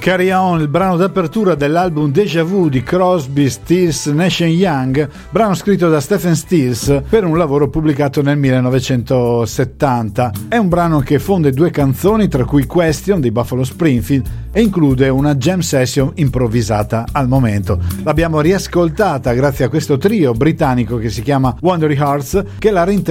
Carry On, il brano d'apertura dell'album Déjà Vu di Crosby, Stills, Nash & Young, brano scritto da Stephen Stills per un lavoro pubblicato nel 1970. È un brano che fonde due canzoni, tra cui Question dei Buffalo Springfield, e include una jam session improvvisata al momento. L'abbiamo riascoltata grazie a questo trio britannico che si chiama Wandering Hearts, che l'ha